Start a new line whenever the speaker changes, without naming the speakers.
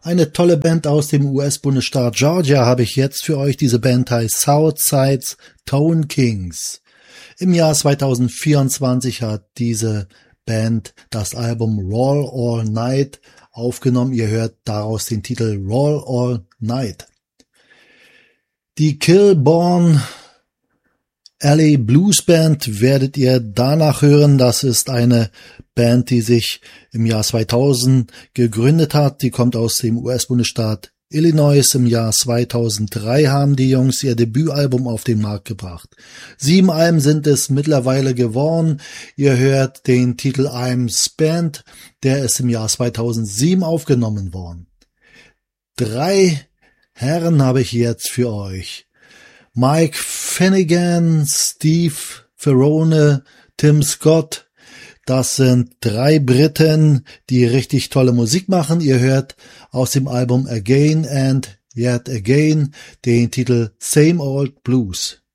Eine tolle Band aus dem US-Bundesstaat Georgia habe ich jetzt für euch. Diese Band heißt Southside's Tone Kings. Im Jahr 2024 hat diese Band das Album Roll All Night aufgenommen. Ihr hört daraus den Titel Roll All Night. Die Kilborn Alley Blues Band werdet ihr danach hören. Das ist eine Band, die sich im Jahr 2000 gegründet hat. Die kommt aus dem US-Bundesstaat Illinois. Im Jahr 2003 haben die Jungs ihr Debütalbum auf den Markt gebracht. 7 Alben sind es mittlerweile geworden. Ihr hört den Titel I'm Spent. Der ist im Jahr 2007 aufgenommen worden. 3 Herren habe ich jetzt für euch. Mike Finnegan, Steve Ferrone, Tim Scott. Das sind 3 Briten, die richtig tolle Musik machen. Ihr hört aus dem Album Again and Yet Again den Titel Same Old Blues.